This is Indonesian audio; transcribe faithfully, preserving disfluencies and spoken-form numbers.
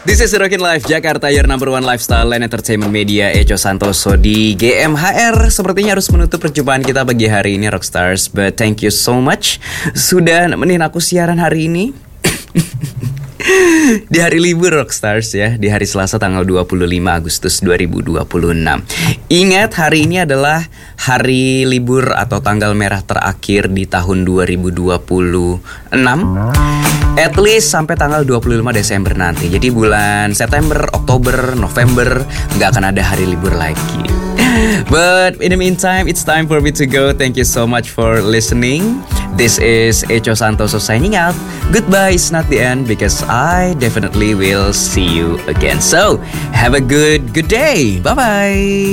This is Rockin' Life Jakarta, your number one lifestyle and entertainment media. Echo Santoso di G M H R. Sepertinya harus menutup perjumpaan kita pagi hari ini, Rockstars. But thank you so much sudah nemenin aku siaran hari ini. Di hari libur Rockstars ya, di hari Selasa tanggal dua puluh lima Agustus dua ribu dua puluh enam. Ingat, hari ini adalah hari libur atau tanggal merah terakhir di tahun dua ribu dua puluh enam. At least sampai tanggal dua puluh lima Desember nanti. Jadi bulan September, Oktober, November nggak akan ada hari libur lagi. But in the meantime, it's time for me to go. Thank you so much for listening. This is Echo Santoso signing out. Goodbye is not the end, because I definitely will see you again. So, have a good, good day. Bye-bye.